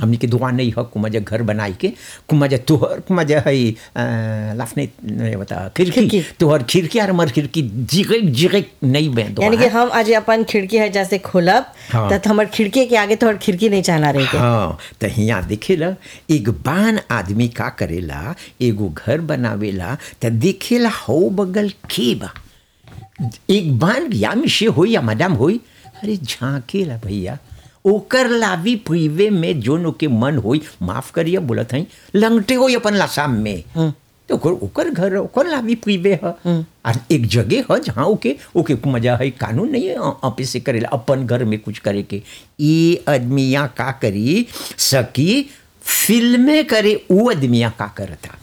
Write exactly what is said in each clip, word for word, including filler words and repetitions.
हमनी के दुआ नहीं है कुमाजा घर बनाई के कुमाजा तुहर कुमाजा है लाफने नहीं बता खिड़की तुहर खिड़की और मर खिड़की जिगे जिगे नहीं बन यानी कि हम आज अपन खिड़की है जैसे खोलब हाँ। त हमर खिड़की के आगे तोहर खिड़की नहीं चाहना रहे के हाँ तो यहाँ देखेला एक बान आदमी का करेला एगो घर बनावेला तो देखेला हो बगल के बा एक बान या मिशे हो या मैडम होई अरे झांकेला भैया ओकर लावी पीवे में जोन के मन होई माफ करिए बोलत हई लंगटे हो अपन लासाम में तो ओकर ओकर घर ओकर लावी पीवे ह और एक जगह है जहाँ ओके ओके मजा है कानून नहीं है ऑफिस से करेला अपन घर में कुछ करे के ये आदमिया का करी सकी फिल्में करे वो आदमिया का करता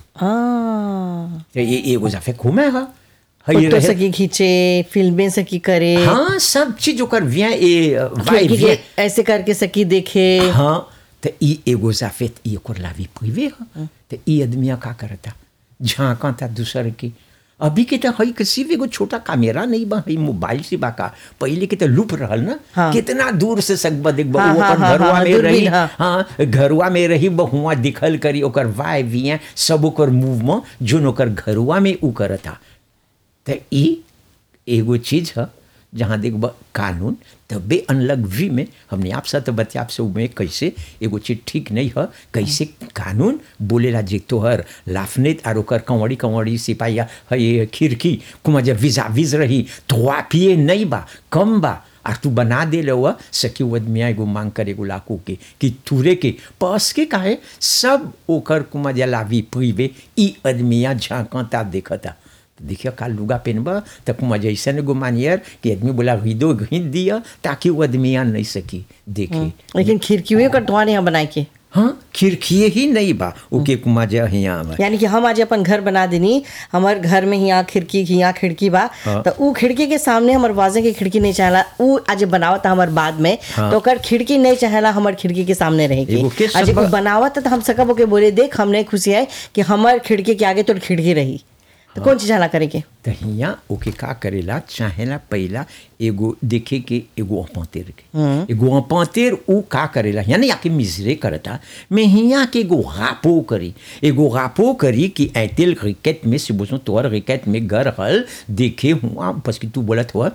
हाँ तो ये एगो जाफे घूमे है फोटो सकी खींचे फिल्में सकी करे हाँ सब चीज ओकर व्या ए वाई खिड़की व्या के ऐसे करके सकी देखे हाँ तो ई एगो जाफे ई ओकर लावी पीवे है तो ई आदमिया का करता झांका था दूसर की अभी के तो हई किसी भी एगो छोटा कैमरा नहीं बा हई मोबाइल से बाका पहले के तो लुप रहल ना हाँ। कितना दूर से सकबा देख हाँ, वो हाँ, अपन हाँ, घरवा हाँ, में दूरबीन, रही हाँ। हाँ घरवा में रही बहुआ दिखल करी ओकर वाय विया सब ओकर मूवमेंट जोन ओकर घरवा में उ करता तो ई एगो चीज है जहाँ देखब कानून तबे अनलग भी में हमने आप साथ बतिया से में कैसे एगो चीज ठीक नहीं है कैसे कानून बोलेला जे तोहर लाफनेत और ओकर कंवड़ी कंवड़ी सिपाहिया है ये खिड़की कुमा जब विजा विज रही तो पिए नहीं बा कम बा और तू बना दे ले हुआ सकी वो आदमिया एगो मांग करे एगो लाखों के कि तुरे के पास के काहे सब ओकर कुमा जलावी पीवे ई आदमिया झांकता देखता देखिए काल लुगा पहनबा तक मजा ऐसा एगो मानियर कि आदमी बोला हिदो घींच दिया ताकि वो आदमी आ नहीं सकी देखे लेकिन खिड़कियों का टुआ नहीं बनाए के हाँ खिड़किए ही नहीं बा ओके मजा यहाँ बा यानी कि हम आज अपन घर बना देनी हमार घर में यहाँ खिड़की यहाँ खिड़की बा हाँ। तो उ खिड़की के सामने हमार वाजे की खिड़की नहीं चाहला उ आज बनावत हमार बाद में हाँ। तो ओकर खिड़की नहीं चाहला हमार खिड़की के सामने रहेगी एगो के आज सब- बनावत तो हम सकब के बोले देख हमने खुशी है कि हमार खिड़की के आगे तो खिड़की रही तो कौन चीज हला करे के तो हियाँ ओके का करेला चाहेला पहला एगो देखे के एगो अपतेर के एगो अपतेर उ का करेला यानी आके मिजरे करता मैं हियाँ के एगो गापो करी एगो गापो करी कि ऐतेल क्रिकेट में से बोसो तोर क्रिकेट में घर हल देखे हुआ बस कि तू बोलत हुआ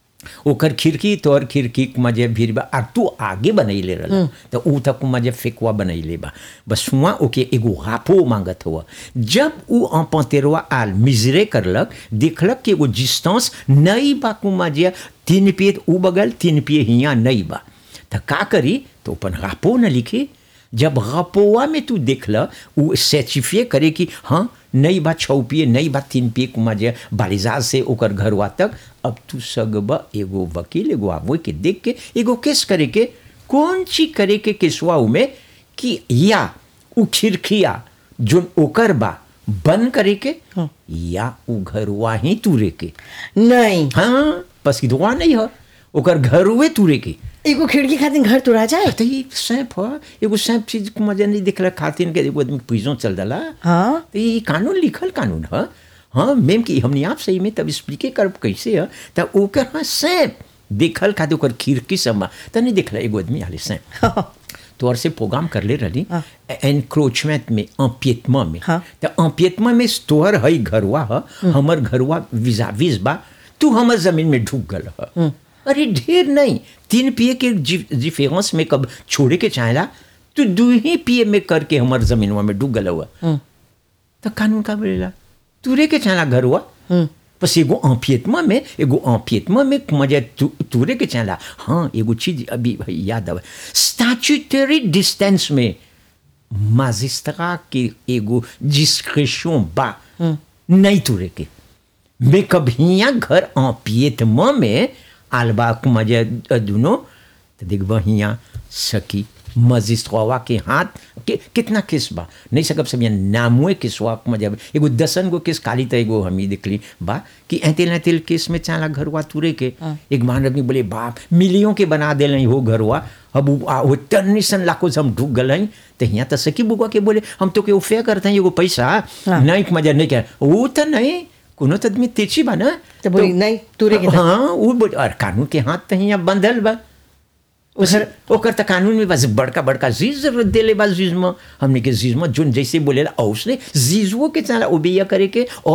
ओकर खिड़की तोर खिड़की मजे भीड़ बा और तू आगे बनैले रहल तो ऊ तक मजे फेकुआ बनैले बा बस हुआ ओके एगो गापो मांगत हुआ जब ऊ अपतेरवा आल मिजरे करलक देखलक कि एगो डिस्टेंस नहीं बा कु मजे तीन पिए ऊ बगल तीन पिए हियाँ नहीं बा तो का करी तो अपन गापो न लिखी जब गपोवा में तू देखल वो सर्टिफिए करे कि हाँ नहीं बा छौ पिए नहीं बा तीन पिए कुमा जे बालिजाज से ओकर घरवा तक अब तू सगब एगो वकील एगो आबो के देख के एगो केस करे के कौन चीज करे के केसवा में कि या उ खिड़किया जोन ओकर बा बंद करे के हाँ। या उ घरवा ही तुरे के नहीं हाँ बस की दुआ नहीं है ओकर घरवे तुरे के एगो खिड़की खातिर घर तुरा जाए तो ये सैंप है एगो सैंप चीज को मजा नहीं दिखला खातिर के एगो आदमी प्रिजन चल दला हाँ तो ये कानून लिखल कानून है हाँ मैम की हमने आप सही में तब एक्सप्लिके कर कैसे है तब ओकर हाँ सैंप देखल खातिर ओकर खिड़की सब तो नहीं देखला एगो आदमी आले सैंप तो और से प्रोग्राम कर ले रही एनक्रोचमेंट में अम्पियतमा में हाँ। तो अम्पियतमा में तोहर है घरवा है हमर घरवा विजा विज बा तू हमर जमीन में ढूक गल है अरे ढेर नहीं तीन पिए के डिफरेंस में कब छोड़े के चाहेला तो दू ही पिए में करके हमार जमीनवा में डूब गल हुआ तो कानून का बोलेला तुरे के चाहेला घर हुआ बस एगो अम्पियतमा में एगो अम्पियतमा में मजा तु, तुरे के चाहेला हाँ एगो चीज अभी भाई याद आवे स्टैट्यूटरी डिस्टेंस में माजिस्ट्रा के एगो डिस्क्रिप्शन बा नहीं तुरे के मैं कभी घर अम्पियतमा में आलबा मजा दुनो तो देखब हियाँ सकी मजिस्ट्रवा के हाथ के कितना केस बा नहीं सकब सब यहाँ नामुए केसवा मजा एगो दसन गो केस काली तो एगो हम ही देखली बा कि ऐतेल ऐतेल केस में चाला घरवा तुरे के एक मान आदमी बोले बाप मिलियों के बना दे नहीं हो घरवा अब वो टर्निसन लाखों से हम ढूक गल हैं तो यहाँ तो सकी बुआ के बोले हम तो के उफे करते हैं एगो पैसा नहीं मजा नहीं क्या वो तो नहीं कोनो तो आदमी तेची बा ना तो बोली नहीं तुरे के हाँ वो और कानून के हाथ तो यहाँ बंधल बा ओकर ओकर त कानून में बस बड़का बड़का चीज देले बा जीज में हमने के जीज में जोन जैसे बोलेला उसने जीजवो के चला ओबेया करे के और